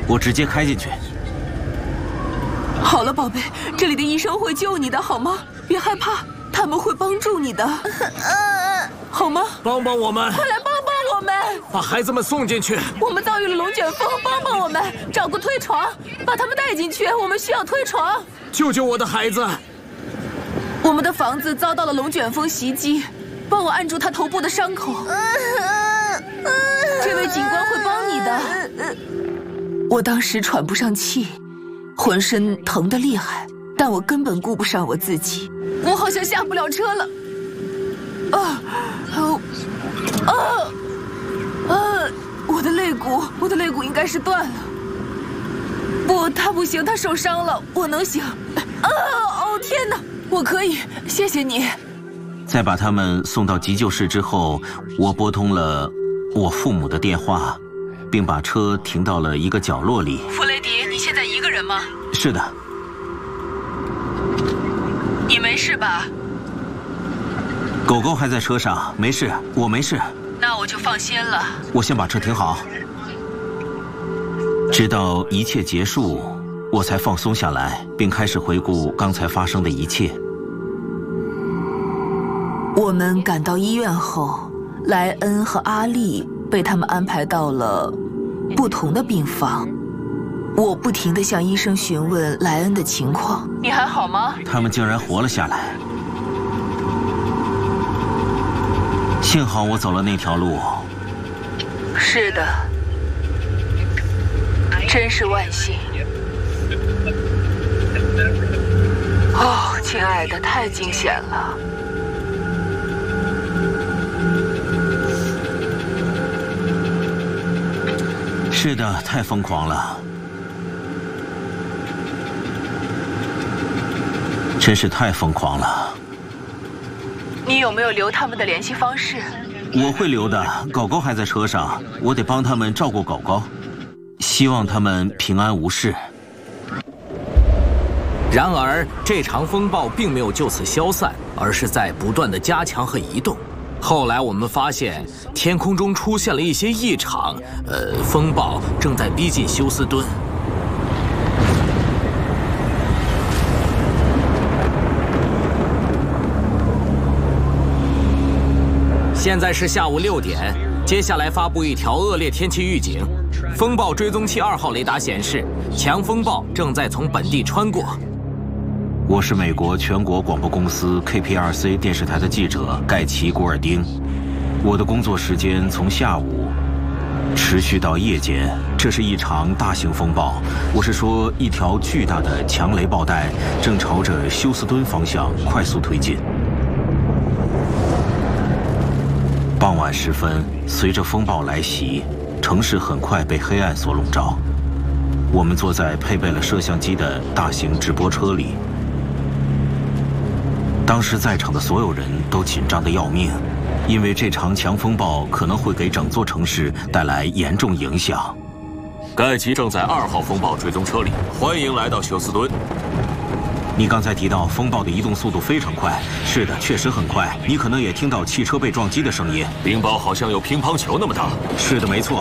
我直接开进去。 好了，宝贝，这里的医生会救你的，好吗？别害怕，他们会帮助你的，好吗？ 帮帮我们！ 快来帮帮我们！ 把孩子们送进去！ 我们遭遇了龙卷风，帮帮我们！找个推床，把他们带进去。我们需要推床。 救救我的孩子！ 我们的房子遭到了龙卷风袭击，帮我按住他头部的伤口。这位警官会帮你的。我当时喘不上气，浑身疼得厉害，但我根本顾不上我自己。我好像下不了车了。我的肋骨应该是断了。不，他不行，他受伤了。我能行。天哪，我可以，谢谢你。 在把他们送到急救室之后，我拨通了我父母的电话，并把车停到了一个角落里。 弗雷迪，你现在一个人吗？ 是的。 你没事吧？ 狗狗还在车上，没事，我没事。 那我就放心了。 我先把车停好，直到一切结束，我才放松下来，并开始回顾刚才发生的一切。 我们赶到医院后，莱恩和阿丽被他们安排到了不同的病房。我不停地向医生询问莱恩的情况。你还好吗？ 他们竟然活了下来。幸好我走了那条路。 是的，真是万幸。亲爱的，太惊险了。 是的，太疯狂了，真是太疯狂了。 你有没有留他们的联系方式？ 我会留的，狗狗还在车上，我得帮他们照顾狗狗，希望他们平安无事。 然而，这场风暴并没有就此消散，而是在不断的加强和移动。后来我们发现，天空中出现了一些异常，风暴正在逼近休斯敦。现在是下午6点，接下来发布一条恶劣天气预警。风暴追踪器2号雷达显示，强风暴正在从本地穿过。 我是美国全国广播公司 KPRC 电视台的记者盖奇·古尔丁。我的工作时间从下午持续到夜间。这是一场大型风暴，我是说一条巨大的强雷暴带正朝着休斯敦方向快速推进。傍晚时分，随着风暴来袭，城市很快被黑暗所笼罩。我们坐在配备了摄像机的大型直播车里。当时在场的所有人都紧张得要命，因为这场强风暴可能会给整座城市带来严重影响。 盖奇正在2号风暴追踪车里，欢迎来到休斯敦。 你刚才提到风暴的移动速度非常快，是的，确实很快。你可能也听到汽车被撞击的声音。 冰雹好像有乒乓球那么大。 是的，没错。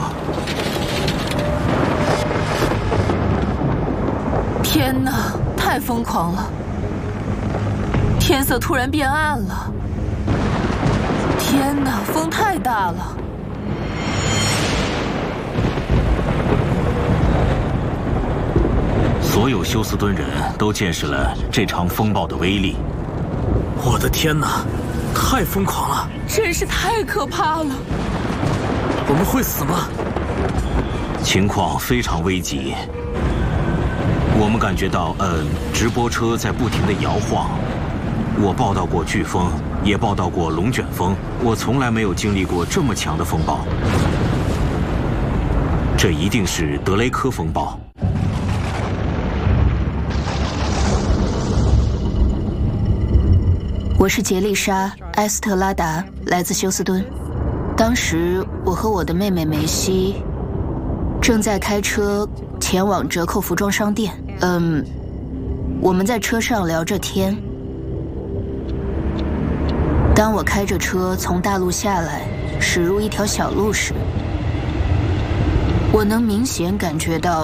天哪，太疯狂了！天色突然变暗了。天哪，风太大了。 所有休斯敦人都见识了这场风暴的威力。 我的天哪，太疯狂了！ 真是太可怕了。 我们会死吗？ 情况非常危急。我们感觉到，直播车在不停地摇晃。我报道过飓风，也报道过龙卷风，我从来没有经历过这么强的风暴。这一定是德雷科风暴。 我是杰丽莎·埃斯特拉达，来自休斯敦。当时我和我的妹妹梅西正在开车前往折扣服装商店。我们在车上聊着天。当我开着车从大路下来，驶入一条小路时，我能明显感觉到